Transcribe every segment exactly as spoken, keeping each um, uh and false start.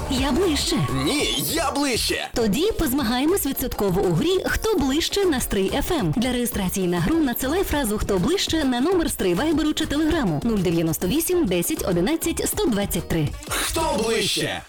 Я ближче. Ні, я ближче. Тоді позмагаємось відсотково у грі «Хто ближче» на Стрий еф ем. Для реєстрації на гру надсилай фразу «Хто ближче» на номер Стрий Вайберу чи Телеграму нуль дев'яносто вісім десять одинадцять сто двадцять три. Хто ближче?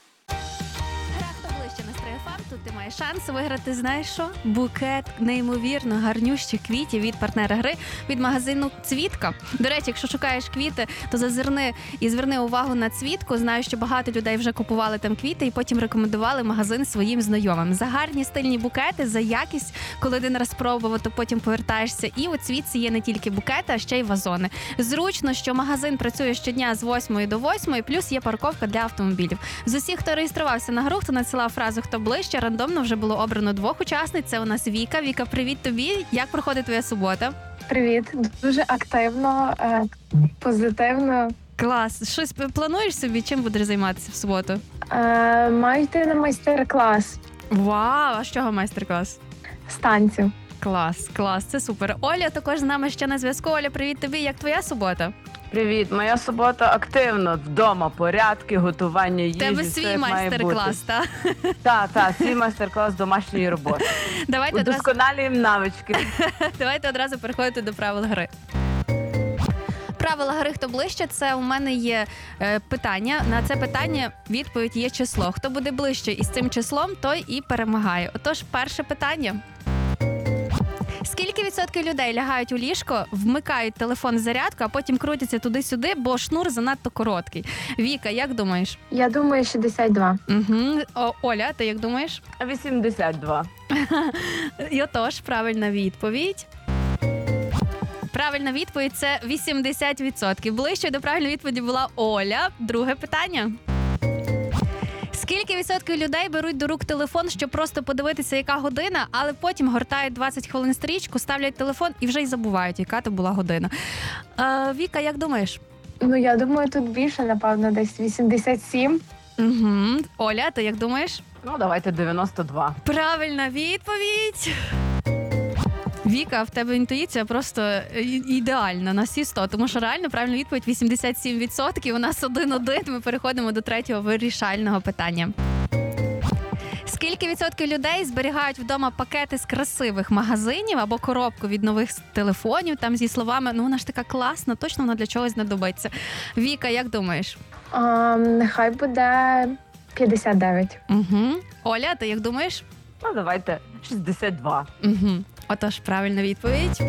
Тут ти маєш шанс виграти, знаєш що? Букет неймовірно гарнющих квітів від партнера гри, від магазину «Цвітка». До речі, якщо шукаєш квіти, то зазирни і зверни увагу на «Цвітку». Знаю, що багато людей вже купували там квіти і потім рекомендували магазин своїм знайомим. За гарні стильні букети, за якість, коли один раз спробував, то потім повертаєшся. І у «Цвітці» є не тільки букети, а ще й вазони. Зручно, що магазин працює щодня з восьмої до восьмої, плюс є парковка для автомобілів. З усіх, хто реєструвався на гру, хто надсилав фразу «Хто ближче», рандомно вже було обрано двох учасниць. Це у нас Віка. Віка, привіт тобі. Як проходить твоя субота? Привіт. Дуже активно, позитивно. Клас. Щось плануєш собі? Чим будеш займатися в суботу? Е, маю йти на майстер-клас. Вау! А з чого майстер-клас? З танців. Клас, клас. Це супер. Оля також з нами ще на зв'язку. Оля, привіт тобі. Як твоя субота? Привіт, моя субота активно, вдома, порядки, готування їжі. Тебе свій майстер-клас, так? Так, так, свій майстер-клас домашньої роботи. Давайте удосконалюємо навички. Давайте одразу переходити до правил гри. Правила гри «Хто ближче» – це у мене є е, питання. На це питання відповідь є число. Хто буде ближче із цим числом, той і перемагає. Отож, перше питання. Скільки відсотків людей лягають у ліжко, вмикають телефон в зарядку, а потім крутяться туди-сюди, бо шнур занадто короткий? Віка, як думаєш? Я думаю, шістдесят два. Угу. О, Оля, ти як думаєш? вісімдесят два. І отож, правильна відповідь. Правильна відповідь – це вісімдесят відсотків. Ближче до правильної відповіді була Оля. Друге питання. Скільки відсотків людей беруть до рук телефон, щоб просто подивитися, яка година, але потім гортають двадцять хвилин стрічку, ставлять телефон і вже й забувають, яка то була година? Е, Віка, як думаєш? Ну, я думаю, тут більше, напевно, десь вісімдесят сім. Угу. Оля, ти як думаєш? Ну, давайте дев'яносто два. Правильна відповідь! Віка, в тебе інтуїція просто ідеальна на всі сто, тому що реально правильна відповідь вісімдесят сім відсотків. У нас один-один, ми переходимо до третього вирішального питання. Скільки відсотків людей зберігають вдома пакети з красивих магазинів або коробку від нових телефонів, там зі словами «ну вона ж така класна, точно вона для чогось знадобиться». Віка, як думаєш? А, нехай буде п'ятдесят дев'ять. Угу. Оля, ти як думаєш? Ну, давайте шістдесят два. Угу. Отож, правильна відповідь.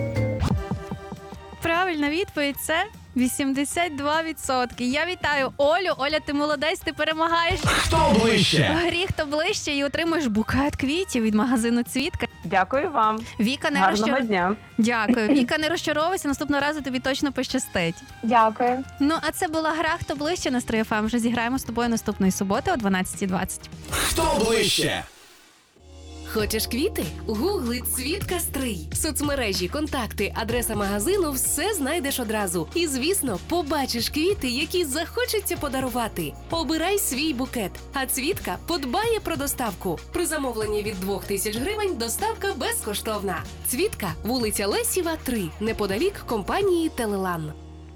Правильна відповідь – це вісімдесят два відсотки. Я вітаю Олю. Оля, ти молодець, ти перемагаєш. Хто ближче? В грі «Хто ближче» і отримуєш букет квітів від магазину «Цвітка». Дякую вам. Віка, не Гарного розчар... дня. Дякую. Віка, не розчаровуйся, наступного разу тобі точно пощастить. Дякую. Ну, а це була гра «Хто ближче» на Стрий еф ем. Вже зіграємо з тобою наступної суботи о дванадцятій двадцять. Хто ближче? Хочеш квіти? Гугли «Цвітка Стрий». Соцмережі, контакти, адреса магазину – все знайдеш одразу. І, звісно, побачиш квіти, які захочеться подарувати. Обирай свій букет, а «Цвітка» подбає про доставку. При замовленні від двох тисяч гривень доставка безкоштовна. «Цвітка», вулиця Лесєва, три, неподалік компанії «Телелан».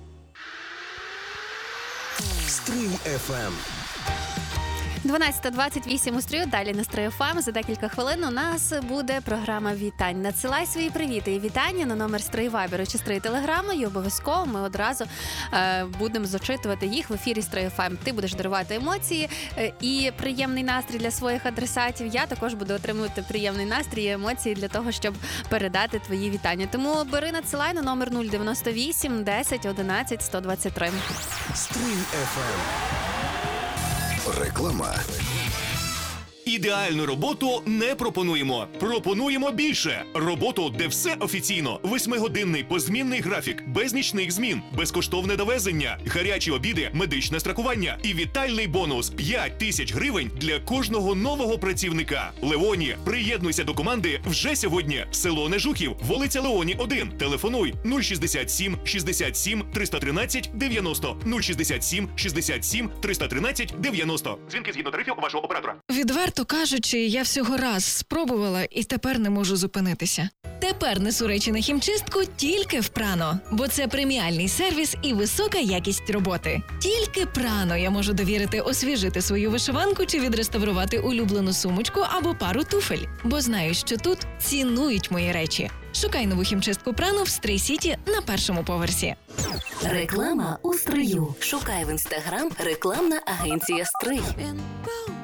Стрий еф ем. дванадцята двадцять вісім у Стрию, далі на Стрий еф ем. За декілька хвилин у нас буде програма вітань. Надсилай свої привіти і вітання на номер Стрий Вайберу чи Стрий Телеграму, і обов'язково ми одразу е, будемо зачитувати їх в ефірі Стрий еф ем. Ти будеш дарувати емоції е, і приємний настрій для своїх адресатів. Я також буду отримувати приємний настрій і емоції для того, щоб передати твої вітання. Тому бери, надсилай на номер нуль дев'яносто вісім десять одинадцять сто двадцять три. Стрий еф ем. Реклама. Ідеальну роботу не пропонуємо. Пропонуємо більше. Роботу, де все офіційно. Восьмигодинний позмінний графік, без нічних змін, безкоштовне довезення, гарячі обіди, медичне страхування і вітальний бонус – п'ять тисяч гривень для кожного нового працівника. Леоні, приєднуйся до команди вже сьогодні. Село Нежухів, вулиця Леоні, один. Телефонуй нуль шістдесят сім шістдесят сім триста тринадцять дев'яносто нуль шістдесят сім шістдесят сім триста тринадцять дев'яносто. Дзвінки згідно тарифів вашого оператора. Відверто Відверто кажучи, я всього раз спробувала і тепер не можу зупинитися. Тепер несу речі на хімчистку тільки в Прано, бо це преміальний сервіс і висока якість роботи. Тільки Прано я можу довірити освіжити свою вишиванку чи відреставрувати улюблену сумочку або пару туфель, бо знаю, що тут цінують мої речі. Шукай нову хімчистку Прано в Стрий Сіті на першому поверсі. Реклама у стрию. Шукай в інстаграм рекламна агенція Стрий.